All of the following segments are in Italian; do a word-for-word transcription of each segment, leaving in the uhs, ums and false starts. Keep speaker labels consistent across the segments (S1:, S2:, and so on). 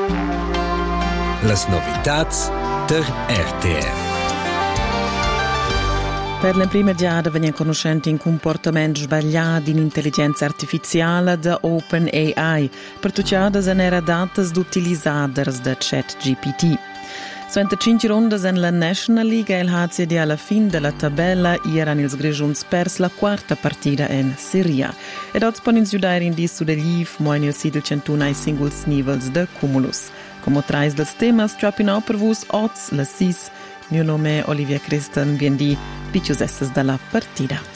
S1: Las novitats der R T M.
S2: Per la prima giada vengono conoscenti in comportamento sbagliato in intelligenza artificiale da OpenAI, per tutte le era date d'utilizzaders da ChatGPT. Suente cinque ronde in la National League, il H C D alla fine della tabella erano ils Grigions pers la quarta partita in Serie A. Ed oggi ponen giudare in disso degli I F, mo in il sito centuna ai singles nivels de cumulus. Come trais dels temas, ciapinau per vos oz la sis. Mio nome è Olivia Christen, viendi piccius esses dalla partita.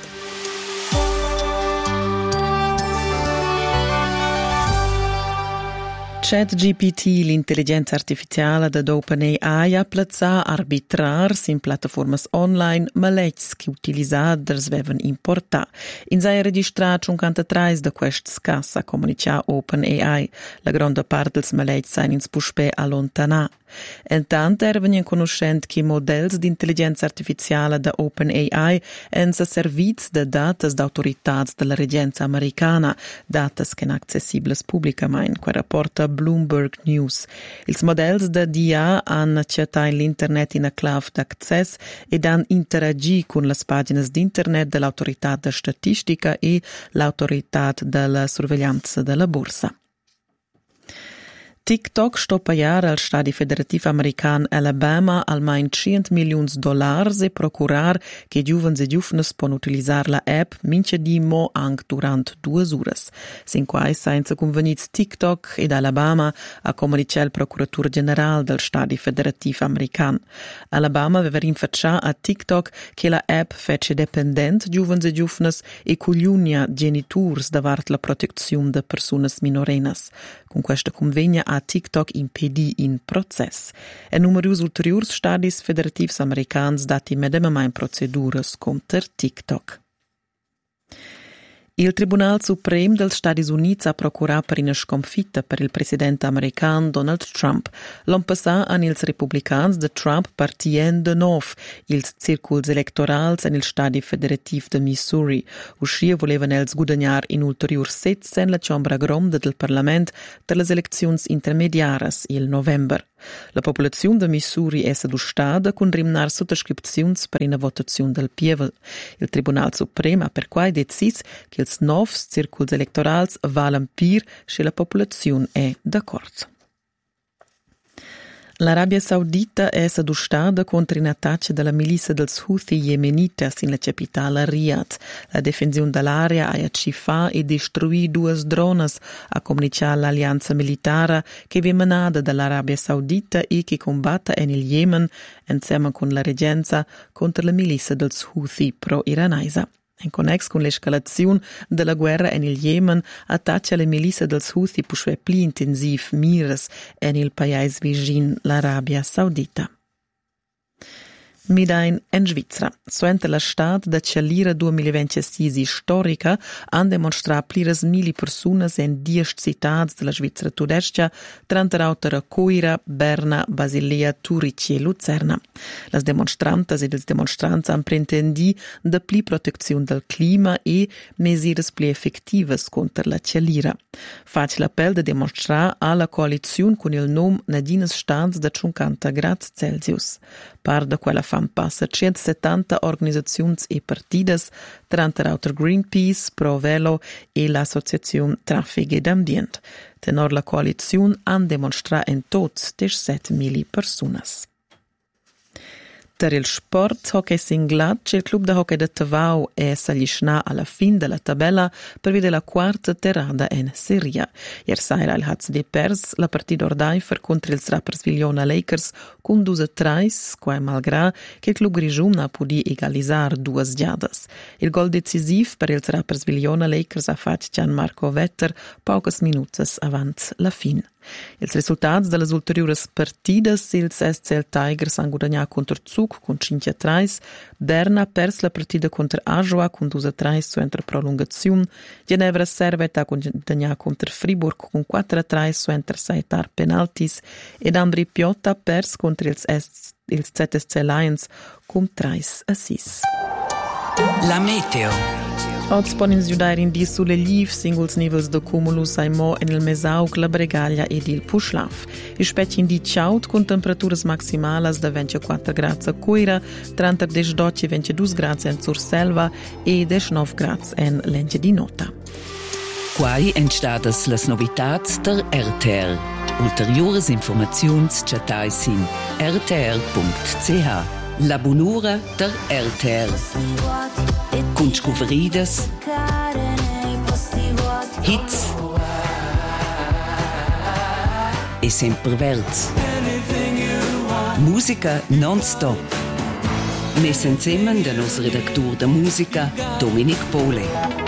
S2: ChatGPT, l'intelligenza artificiale da OpenAI, ha plazza arbitrar in piattaforme online maletgs che utilizaders vevan importà. In sei registrat cinquantatré da quest scassa comunica OpenAI. La grande parte dels maletgs sain ins puspè allontanà. Intanto erano conoscenti che modelli di intelligenza artificiale da OpenAI enza servizi da dati da autorità della regenza americana, dati che sono accessibili pubblicamente, qua rapporta Bloomberg News. I modelli da D I A hanno accettato l'internet in clave d'access ed hanno interagito con le pagine di internet dell'autorità di statistica e l'autorità della sorveglianza della borsa. TikTok sto pagare al Stati Federativ American Alabama almeno cento milioni di dollari e procurar che giovani e giovnes possono utilizzare la app mince di mo anche durante due ore. Sin quai senza convenits TikTok ed Alabama a comunicare il procuratore generale del Stati Federativ American. Alabama aveva rinfacciato a TikTok che la app fece dipendente giovani e giovnes e cugliunia genitori davanti la protezione di persone minorenas. Con questa convegna a TikTok impedì in processo. E numerosi ulteriori stati federativi americani dati medesima in procedure contro TikTok. Il Tribunale Supremo degli Stati Uniti ha procurato per una sconfitta per il presidente americano Donald Trump. L'anno passato hanno i repubblicani di Trump partendo di nuovo i circoli elettorali negli Stati Federativi di Missouri. Uscì volevano els guadagnare in ulteriori sette nella Camera Grande del Parlamento per le elezioni intermediarie il novembre. La popolazione di Missouri è sedustada con rimnar sottoscrizioni per una votazione del pievel. Il Tribunale Supremo ha per quai deciso che els novs circuls electorals valen pir se la popolazione è d'accordo. L'Arabia Saudita è sedustada contro un attacco della milizia dels Houthi yemenitas in la capitale Riyadh. La difensione dell'area ha accifato e distruito due droni, a comunicare l'alleanza militare che viene menata dall'Arabia Saudita e che combatte nel Yemen insieme con la regenza contro la milizia dels Houthi pro-iranese. In connex con l'escalazione della guerra in il Yemen, attacca le milizie dels Houthi pusce più intensiv mires in il paese vicino l'Arabia Saudita. Midain in Svizzera. Suente la stat da Cialira duemilaventisei storica han demonstrato plires mili persone in dieci città della Svizzera Tudesca, trenta autera Coira, Berna, Basilea, Turici e Luzerna. Las demonstrantes e les demonstranti han pretendi da pli protezione del clima e mesures pli effettives contro la Cialira. Face l'appel de demonstrare alla coalizione con il nome Nadines Stans da cinquanta gradi Celsius. Par da quella fan passa centosettanta organizzazioni e partidas, trenta auter Greenpeace, Pro Velo e l'Associazione Traffic ed Ambiente. Tenor la coalizione han demonstrato in tots diciassettemila persone. Per il sport hockey singlat, il club de hockey de Tavau è salishna alla fine della tabella per vedere la quarta terrada in Serie A. Ieri sera il H C D pers la partita ordaifer contro il Rapperswil-Jona Lakers con due a tre, qua malgrado che il club grigiun ha potuto egalizzare due giadas. Il gol decisivo per il Rapperswil-Jona Lakers ha fatto Gianmarco Vetter poche minuti avanti la fine. I risultati delle ulteriori partite, il S C L Tigers hanno guadagnato contro Zug con cinque a tre, Berna ha perso la partita contro Ajoa con due a tre suentra prolungazione, Ginevra Servet ha guadagnato contro Fribourg con quattro a tre suentra sei tar penaltis ed Ambri Piotta ha perso contro il Z S C Lions con tre a sei.
S1: La meteo.
S2: Oggi ponen giudare in di sulle liv singles nivels de cumulus ai mo en il Mesaug, la Bregaglia ed il Puschlaf. I specie in di ciaut con temperaturas maximalas da ventiquattro gradi a Coira, trenta dodici e ventidue gradi in Surselva e diciannove gradi in Lenche di Nota.
S3: Quai entstadas las novitats der R T R. Ulteriores informaziuns chatais in r t r punct c h. La bunura der R T R. Con scuveridas, hits e sempre verts. Musica non-stop. Mes insieme da nos redactor da musica Dominic Pole.